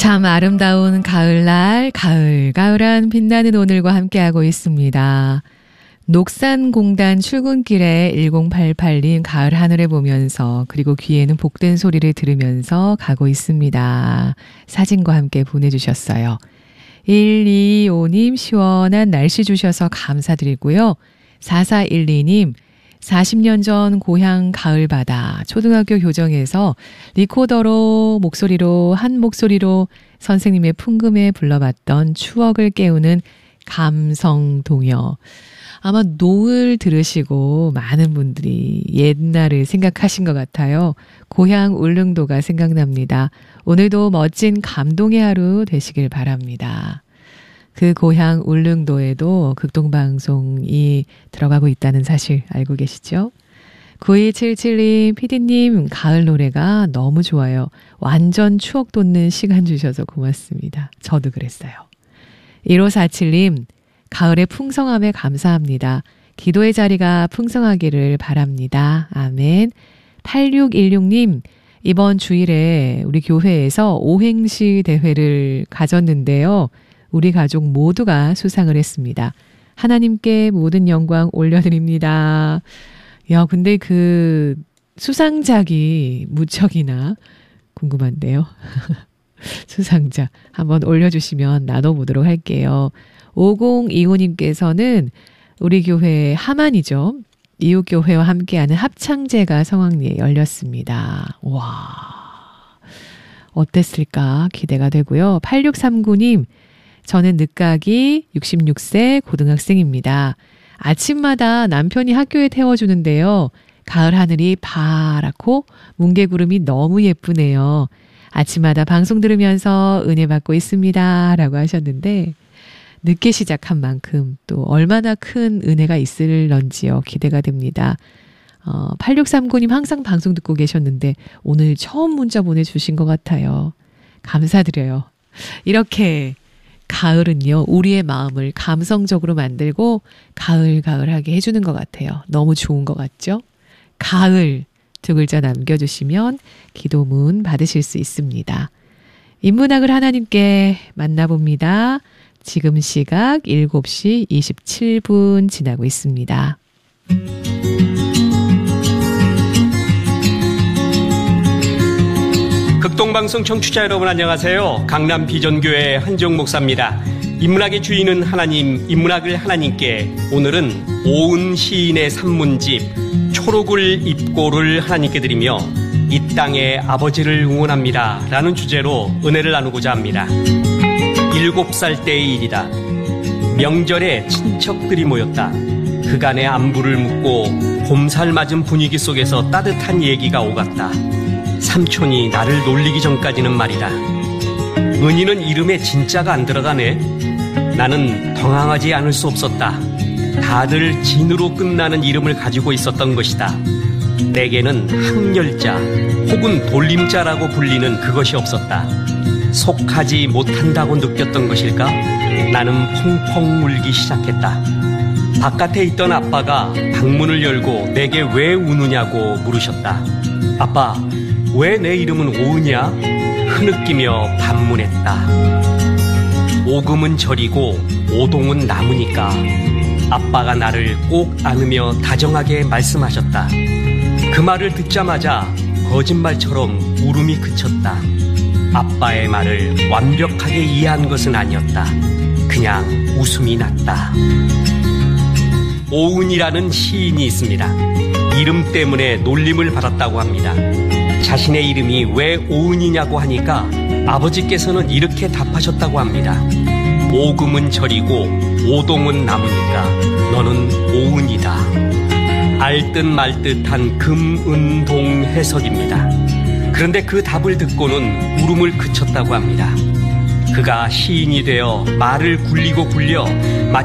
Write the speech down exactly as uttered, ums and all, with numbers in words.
참 아름다운 가을날, 가을가을한 빛나는 오늘과 함께하고 있습니다. 녹산공단 출근길에 일공팔팔 님 가을 하늘을 보면서 그리고 귀에는 복된 소리를 들으면서 가고 있습니다. 사진과 함께 보내주셨어요. 일이오 님 시원한 날씨 주셔서 감사드리고요. 사사일이 님 사십 년 전 고향 가을바다 초등학교 교정에서 리코더로 목소리로 한 목소리로 선생님의 풍금에 불러봤던 추억을 깨우는 감성동요. 아마 노을 들으시고 많은 분들이 옛날을 생각하신 것 같아요. 고향 울릉도가 생각납니다. 오늘도 멋진 감동의 하루 되시길 바랍니다. 그 고향 울릉도에도 극동방송이 들어가고 있다는 사실 알고 계시죠? 구이칠칠 님, 피디님 가을 노래가 너무 좋아요. 완전 추억 돋는 시간 주셔서 고맙습니다. 저도 그랬어요. 일오사칠 님, 가을의 풍성함에 감사합니다. 기도의 자리가 풍성하기를 바랍니다. 아멘. 팔육일육 님, 이번 주일에 우리 교회에서 오행시 대회를 가졌는데요. 우리 가족 모두가 수상을 했습니다. 하나님께 모든 영광 올려드립니다. 야, 근데 그 수상작이 무척이나 궁금한데요. 수상작 한번 올려주시면 나눠보도록 할게요. 오공이오 님께서는 우리 교회 하만이죠. 이웃교회와 함께하는 합창제가 성황리에 열렸습니다. 와, 어땠을까 기대가 되고요. 팔육삼구 님, 저는 늦가기 육십육 세 고등학생입니다. 아침마다 남편이 학교에 태워주는데요. 가을 하늘이 파랗고 뭉게구름이 너무 예쁘네요. 아침마다 방송 들으면서 은혜 받고 있습니다. 라고 하셨는데 늦게 시작한 만큼 또 얼마나 큰 은혜가 있을런지요. 기대가 됩니다. 어, 팔육삼구 님 항상 방송 듣고 계셨는데 오늘 처음 문자 보내주신 것 같아요. 감사드려요. 이렇게 가을은요, 우리의 마음을 감성적으로 만들고 가을가을하게 해주는 것 같아요. 너무 좋은 것 같죠? 가을 두 글자 남겨주시면 기도문 받으실 수 있습니다. 인문학을 하나님께 만나봅니다. 지금 시각 일곱 시 이십칠 분 지나고 있습니다. 극동방송 청취자 여러분 안녕하세요. 강남 비전교회 한지용 목사입니다. 인문학의 주인은 하나님, 인문학을 하나님께. 오늘은 오은 시인의 산문집 초록을 입고를 하나님께 드리며 이 땅의 아버지를 응원합니다 라는 주제로 은혜를 나누고자 합니다. 일곱 살 때의 일이다. 명절에 친척들이 모였다. 그간의 안부를 묻고 봄살 맞은 분위기 속에서 따뜻한 얘기가 오갔다. 삼촌이 나를 놀리기 전까지는 말이다. 은희는 이름에 진짜가 안 들어가네. 나는 당황하지 않을 수 없었다. 다들 진으로 끝나는 이름을 가지고 있었던 것이다. 내게는 항렬자 혹은 돌림자라고 불리는 그것이 없었다. 속하지 못한다고 느꼈던 것일까? 나는 펑펑 울기 시작했다. 바깥에 있던 아빠가 방문을 열고 내게 왜 우느냐고 물으셨다. 아빠, 왜 내 이름은 오은이야? 흐느끼며 반문했다. 오금은 절이고 오동은 나무니까. 아빠가 나를 꼭 안으며 다정하게 말씀하셨다. 그 말을 듣자마자 거짓말처럼 울음이 그쳤다. 아빠의 말을 완벽하게 이해한 것은 아니었다. 그냥 웃음이 났다. 오은이라는 시인이 있습니다. 이름 때문에 놀림을 받았다고 합니다. 자신의 이름이 왜 오은이냐고 하니까 아버지께서는 이렇게 답하셨다고 합니다. 오금은 절이고 오동은 나무니까 너는 오은이다. 알듯 말듯한 금은동 해석입니다. 그런데 그 답을 듣고는 울음을 그쳤다고 합니다. 그가 시인이 되어 말을 굴리고 굴려